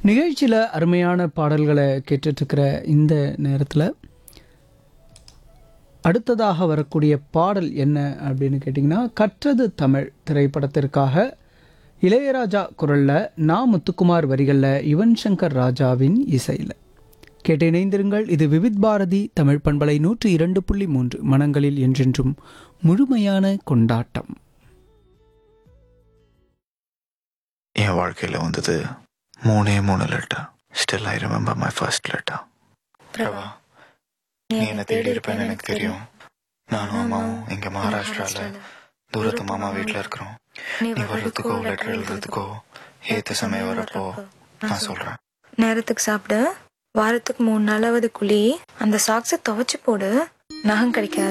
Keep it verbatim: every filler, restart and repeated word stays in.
நிகழ்ச்சியில் அருமையான பாடல்களை கேட்டுட்ருக்கிற இந்த நேரத்தில் அடுத்ததாக வரக்கூடிய பாடல் என்ன அப்படின்னு கேட்டிங்கன்னா, கற்றது தமிழ் திரைப்படத்திற்காக இளையராஜா குரலில் நா முத்துக்குமார் வரிகளில் யுவன் சங்கர் ராஜாவின் இசையில் கேட்டு இணைந்திருங்கள். இது விவித் பாரதி தமிழ் பண்பலை நூற்றி இரண்டு புள்ளி மூன்று மனங்களில் என்றென்றும் முழுமையான கொண்டாட்டம். என் வாழ்க்கையில் வந்தது மூணே மூணு letter. Still I remember my first letter. Prabha, நீ என்ன தேடி இருப்பேன்னு எனக்கு தெரியும். நானும் அம்மாவும் இங்க மகாராஷ்டிரால தூரத்து மாமா வீட்டில் இருக்கிறோம். நீ வர்றதுக்கோ லெட்டர் எழுதுறதுக்கோ ஏத்த சமயம் வரப்போ நான் சொல்றேன். நேரத்துக்கு சாப்பிடு, வாரத்துக்கு மூணு நாளாவது குழி, அந்த சாக்ஸை துவைச்சு போடு, நகம் கிடைக்காது.